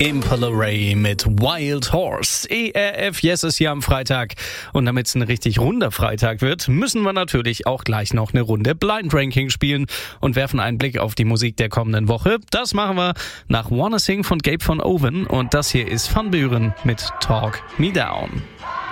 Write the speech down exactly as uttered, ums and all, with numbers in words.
Impala Ray mit Wild Horse. E R F Yes ist hier am Freitag. Und damit es ein richtig runder Freitag wird, müssen wir natürlich auch gleich noch eine Runde Blind Ranking spielen und werfen einen Blick auf die Musik der kommenden Woche. Das machen wir nach Wanna Sing von Gabe von Owen. Und das hier ist Van Buren mit Talk Me Down.